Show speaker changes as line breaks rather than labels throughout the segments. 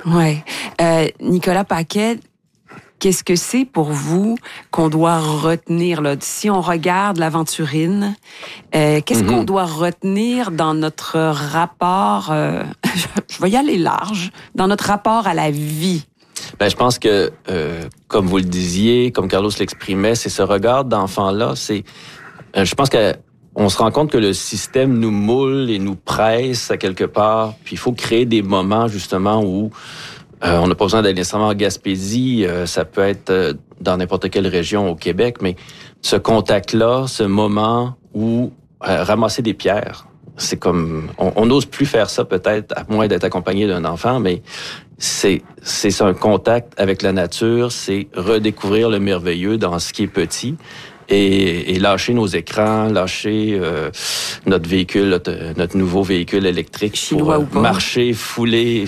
Ouais. Nicolas Paquet, qu'est-ce que c'est pour vous qu'on doit retenir là? Si on regarde l'Aventurine, qu'est-ce qu'on doit retenir dans notre rapport, je vais y aller large, dans notre rapport à la vie?
Ben, je pense que, comme vous le disiez, comme Carlos l'exprimait, c'est ce regard d'enfant-là. Je pense qu'on se rend compte que le système nous moule et nous presse à quelque part. Puis il faut créer des moments justement où on n'a pas besoin d'aller nécessairement en Gaspésie. Ça peut être dans n'importe quelle région au Québec, mais ce contact-là, ce moment où ramasser des pierres, c'est comme on n'ose plus faire ça peut-être à moins d'être accompagné d'un enfant, mais c'est un contact avec la nature, c'est redécouvrir le merveilleux dans ce qui est petit et lâcher nos écrans, lâcher notre véhicule, notre nouveau véhicule électrique
Chinois
pour marcher, fouler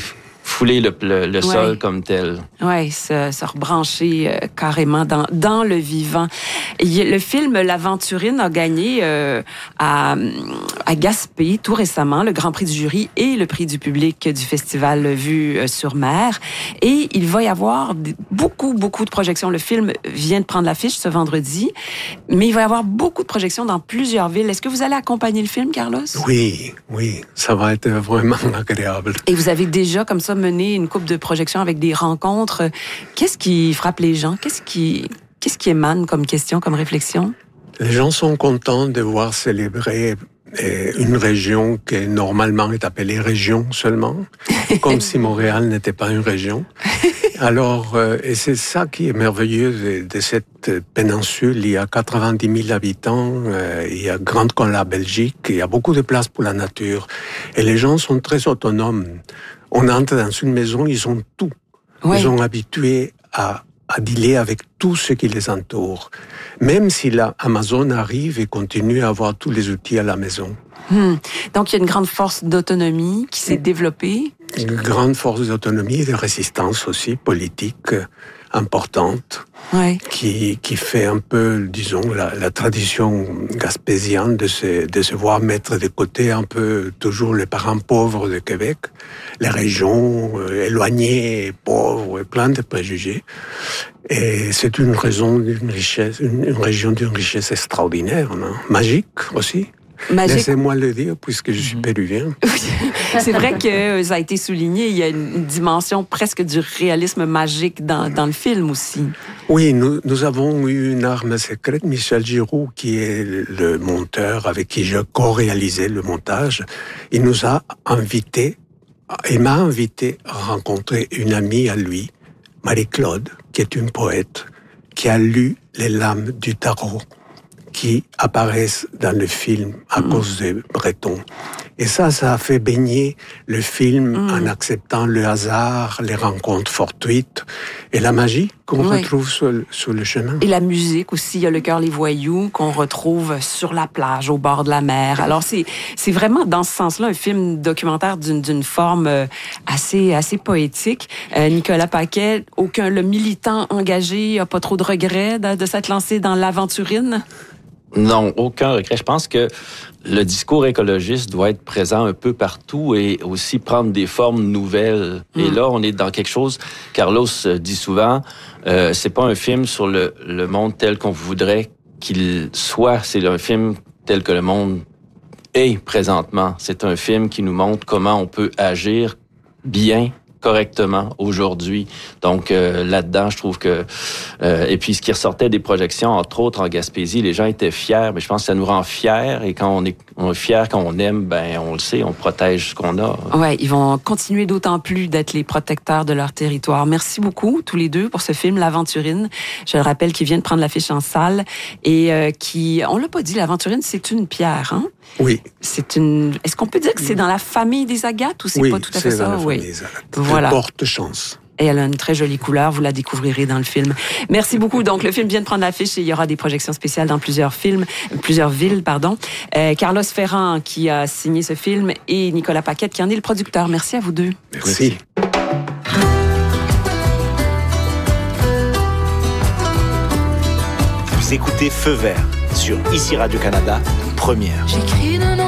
le sol comme tel.
Oui, se rebrancher carrément dans le vivant. Le film L'Aventurine a gagné à Gaspé tout récemment le Grand Prix du jury et le prix du public du festival Vue sur Mer. Et il va y avoir beaucoup de projections. Le film vient de prendre l'affiche ce vendredi, mais il va y avoir beaucoup de projections dans plusieurs villes. Est-ce que vous allez accompagner le film, Carlos?
Oui, ça va être vraiment agréable.
Et vous avez déjà comme ça mené une couple de projections avec des rencontres. Qu'est-ce qui frappe les gens? Qu'est-ce qui émane comme question, comme réflexion?
Les gens sont contents de voir célébrer une région qui normalement est appelée région seulement, comme si Montréal n'était pas une région. Alors, et c'est ça qui est merveilleux de cette péninsule. Il y a 90 000 habitants, il y a grande comme la Belgique, il y a beaucoup de place pour la nature. Et les gens sont très autonomes. On entre dans une maison, ils ont tout. Oui. Ils sont habitués à dealer avec tout ce qui les entoure. Même si Amazon arrive et continue à avoir tous les outils à la maison.
Donc, il y a une grande force d'autonomie qui s'est développée.
Une grande force d'autonomie et de résistance aussi politique importante.
Ouais.
Qui fait un peu, disons, la tradition gaspésienne de se voir mettre de côté un peu toujours les parents pauvres de Québec, les régions éloignées, pauvres, plein de préjugés. Et c'est une région d'une richesse extraordinaire, non? Magique aussi. Laissez-moi le dire, puisque je suis péruvien.
C'est vrai que ça a été souligné, il y a une dimension presque du réalisme magique dans le film aussi.
Oui, nous avons eu une arme secrète, Michel Giroux, qui est le monteur avec qui je co-réalisais le montage. Il m'a invité à rencontrer une amie à lui, Marie-Claude, qui est une poète, qui a lu les lames du tarot qui apparaissent dans le film à cause des Bretons. Et ça a fait baigner le film en acceptant le hasard, les rencontres fortuites et la magie qu'on retrouve sur le chemin.
Et la musique aussi, il y a Le Cœur les Voyous qu'on retrouve sur la plage, au bord de la mer. Alors c'est vraiment dans ce sens-là un film documentaire d'une forme assez poétique. Nicolas Paquet, le militant engagé a pas trop de regrets de s'être lancé dans l'aventurine?
Non, aucun regret. Je pense que le discours écologiste doit être présent un peu partout et aussi prendre des formes nouvelles. Et là, on est dans quelque chose, Carlos dit souvent, c'est pas un film sur le monde tel qu'on voudrait qu'il soit. C'est un film tel que le monde est présentement. C'est un film qui nous montre comment on peut agir bien, correctement aujourd'hui. Donc là-dedans, je trouve que et puis ce qui ressortait des projections, entre autres en Gaspésie, les gens étaient fiers, mais je pense que ça nous rend fiers et quand on est fiers, quand on aime, ben on le sait, on protège ce qu'on a.
Ouais, ils vont continuer d'autant plus d'être les protecteurs de leur territoire. Merci beaucoup tous les deux pour ce film L'Aventurine. Je le rappelle, qui vient de prendre l'affiche en salle et qui, on l'a pas dit, L'Aventurine, c'est une pierre, hein?
Oui.
Est-ce qu'on peut dire que c'est dans la famille des agates ou c'est pas tout à fait ça?
Oui, c'est dans la famille des agates.
Voilà.
Elle porte chance.
Et elle a une très jolie couleur, vous la découvrirez dans le film. Merci beaucoup. Donc, le film vient de prendre l'affiche et il y aura des projections spéciales dans plusieurs villes. Carlos Ferrand qui a signé ce film et Nicolas Paquet qui en est le producteur. Merci à vous deux.
Merci.
Vous écoutez Feu Vert sur ICI Radio-Canada, première.
J'écris